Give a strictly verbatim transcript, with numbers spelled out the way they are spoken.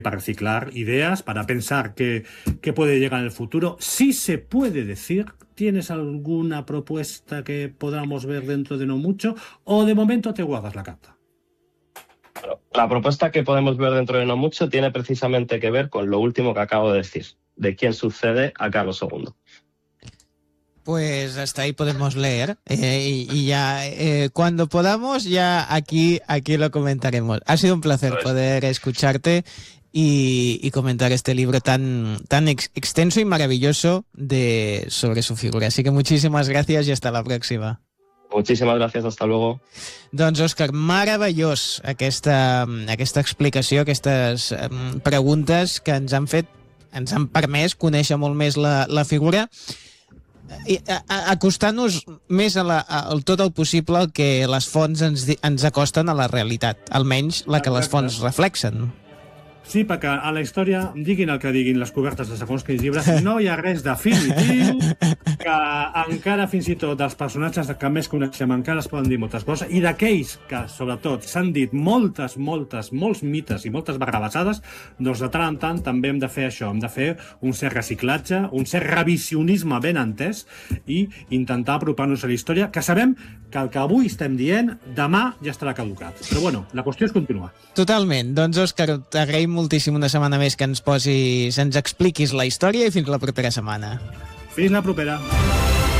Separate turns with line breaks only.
para reciclar ideas, para pensar qué, qué puede llegar en el futuro. Sí se puede decir, ¿tienes alguna propuesta que podamos ver dentro de no mucho? ¿O de momento te guardas la carta?
Bueno, la propuesta que podemos ver dentro de no mucho tiene precisamente que ver con lo último que acabo de decir, de quién sucede a Carlos segundo.
Pues hasta ahí podemos leer eh, y, y ya eh, cuando podamos ya aquí, aquí lo comentaremos. Ha sido un placer poder escucharte y, y comentar este libro tan, tan ex, extenso y maravilloso de, sobre su figura. Así que muchísimas gracias y hasta la próxima.
Muchísimas gràcies, hasta luego.
Doncs, Òscar, meravellós aquesta, aquesta explicació, aquestes um, preguntes que ens han fet, ens han permès conèixer molt més la, la figura i acostant-nos més a, la, a, a tot el possible el que les fonts ens, ens acosten a la realitat, almenys la que les fonts reflexen.
Sí, perquè a la història, diguin el que diguin les cobertes de segons quins llibres, no hi ha res definitiu, que encara fins i tot dels personatges que més coneixem encara es poden dir moltes coses, i d'aquells que, sobretot, s'han dit moltes, moltes, molts mites i moltes barrabassades, doncs de tant en tant també hem de fer això, hem de fer un cert reciclatge, un cert revisionisme ben entès i intentar apropar-nos a la història, que sabem que el que avui estem dient, demà ja estarà caducat. Però bueno, la qüestió és continuar.
Totalment. Doncs, Òscar, t'agraïm moltíssim una setmana més que ens posis, ens expliquis la història i fins la propera setmana.
Fins la propera.